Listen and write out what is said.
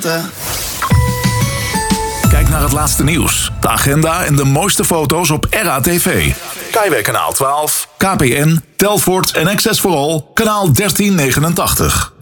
Kijk naar het laatste nieuws, de agenda en de mooiste foto's op RATV. Kaiweg kanaal 12, KPN, Telfort en Access for All, kanaal 1389.